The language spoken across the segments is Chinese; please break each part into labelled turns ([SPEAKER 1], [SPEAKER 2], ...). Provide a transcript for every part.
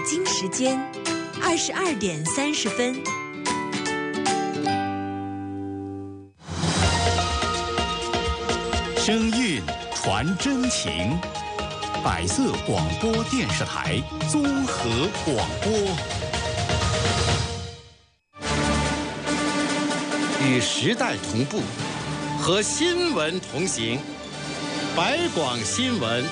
[SPEAKER 1] 京时间22:30。
[SPEAKER 2] 声韵传真情，百色广播电视台综合广播，
[SPEAKER 3] 与时代同步，和新闻同行。百广新闻。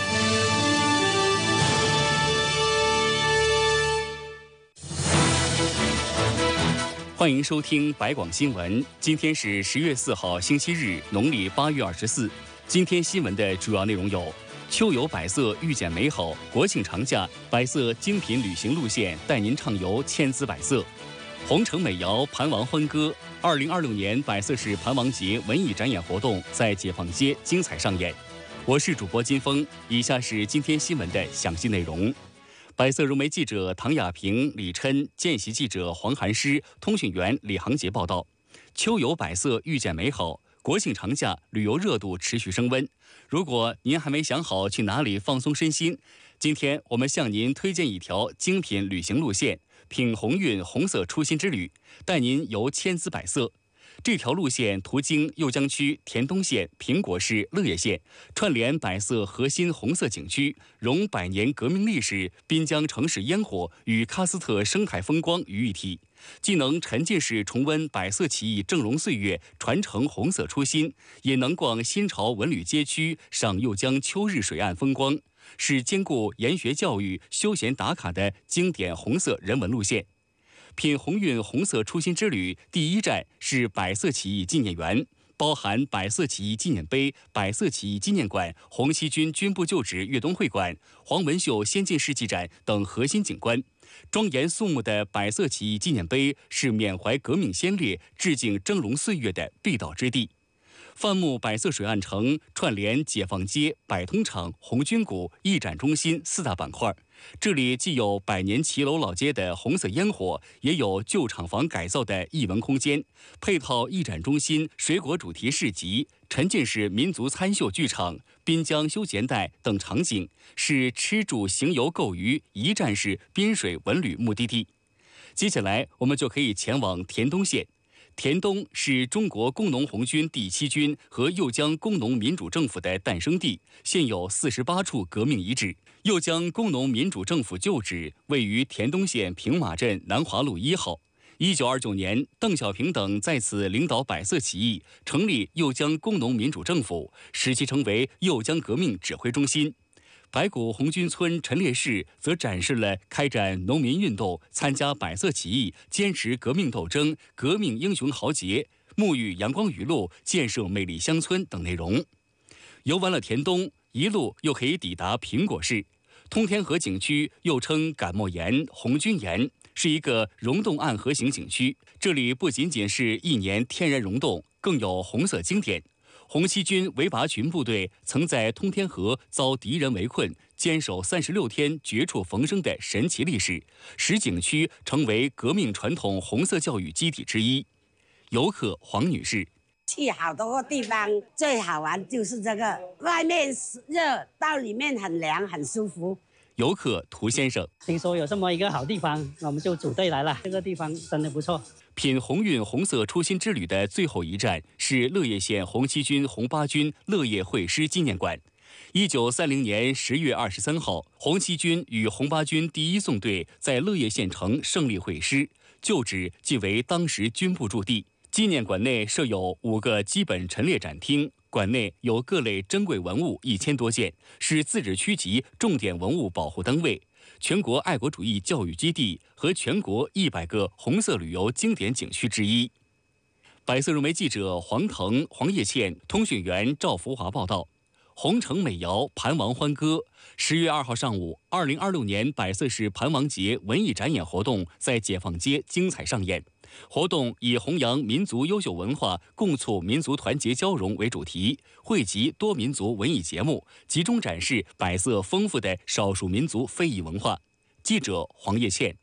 [SPEAKER 4] 欢迎收听百广新闻。今天是10月4号，星期日，农历8月24。今天新闻的主要内容有：秋有百色，遇见美好；国庆长假，百色精品旅行路线带您畅游千姿百色；红城美肴，盘王欢歌。2026年百色市盘王节文艺展演活动在解放街精彩上演。我是主播金峰，以下是今天新闻的详细内容。百色融媒记者唐亚平、李琛，见习记者黄寒诗，通讯员李航杰报道：秋有百色，遇见美好。国庆长假旅游热度持续升温。如果您还没想好去哪里放松身心，今天我们向您推荐一条精品旅行路线——品鸿运红色初心之旅，带您游千姿百色。这条路线途经酉江区田东县、苹果市乐业县，串联百色核心红色景区，融百年革命历史、滨江城市烟火与喀斯特生态风光于一体，既能沉浸式重温百色起义峥嵘岁月，传承红色初心，也能逛新潮文旅街区，赏酉江秋日水岸风光，是兼顾研学教育、休闲打卡的经典红色人文路线。品鸿运红色初心之旅第一站是百色起义纪念园，包含百色起义纪念碑、百色起义纪念馆、红七军军部旧址粤东会馆、黄文秀先进事迹展等核心景观。庄严肃穆的百色起义纪念碑是缅怀革命先烈、致敬峥嵘岁月的必到之地。范木百色水岸城串联解放街、百通场、红军谷、艺展中心4大板块，这里既有百年骑楼老街的红色烟火，也有旧厂房改造的艺文空间，配套艺展中心、水果主题市集、沉浸式民族参绣剧场、滨江休闲带等场景，是吃住行游购娱一站式滨水文旅目的地。接下来我们就可以前往田东县。田东是中国工农红军第7军和酉江工农民主政府的诞生地，现有48处革命遗址。酉江工农民主政府旧址位于田东县平马镇南华路1号。1929年，邓小平等在此领导百色起义，成立酉江工农民主政府，使其成为酉江革命指挥中心。白骨红军村陈列室则展示了开展农民运动、参加百色起义、坚持革命斗争、革命英雄豪杰、沐浴阳光雨露、建设美丽乡村等内容。游完了田东，一路又可以抵达苹果市。通天河景区又称感墨岩、红军岩，是一个溶洞暗河型景区。这里不仅仅是一年天然溶洞，更有红色经典。红七军围拔群部队曾在通天河遭敌人围困，坚守36天绝处逢生的神奇历史，使景区成为革命传统红色教育基地之一。游客黄女士：
[SPEAKER 5] 去好多个地方，最好玩就是这个，外面热，到里面很凉，很舒服。
[SPEAKER 4] 游客涂先生：
[SPEAKER 6] 听说有这么一个好地方，那我们就组队来了。这个地方真的不错。
[SPEAKER 4] 品鸿运红色初心之旅的最后一站是乐业县红七军红八军乐业会师纪念馆。1930年10月23号，红七军与红八军第1纵队在乐业县城胜利会师，旧址即为当时军部驻地。纪念馆内设有5个基本陈列展厅，馆内有各类珍贵文物1000多件，是自治区级重点文物保护单位、全国爱国主义教育基地和全国100个红色旅游经典景区之一。百色融媒记者黄腾、黄叶倩，通讯员赵福华报道：红城美肴，盘王欢歌。10月2号上午，2026年百色市盘王节文艺展演活动在解放街精彩上演。活动以弘扬民族优秀文化、共促民族团结交融为主题，汇集多民族文艺节目，集中展示百色丰富的少数民族非遗文化。记者黄叶倩。